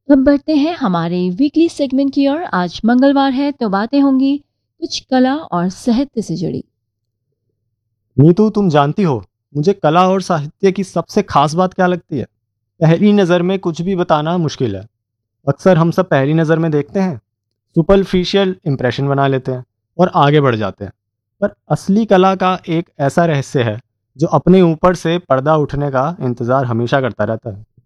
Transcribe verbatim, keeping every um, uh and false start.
अब बढ़ते हैं हमारे वीकली सेगमेंट की ओर। आज मंगलवार है तो बातें होंगी कुछ कला और साहित्य से जुड़ी। नीतू, तुम जानती हो मुझे कला और साहित्य की सबसे खास बात क्या लगती है? पहली नज़र में कुछ भी बताना मुश्किल है। अक्सर हम सब पहली नज़र में देखते हैं, सुपरफिशियल इंप्रेशन बना लेते हैं और आगे बढ़ जाते हैं। पर असली कला का एक ऐसा रहस्य है जो अपने ऊपर से पर्दा उठने का इंतज़ार हमेशा करता रहता है।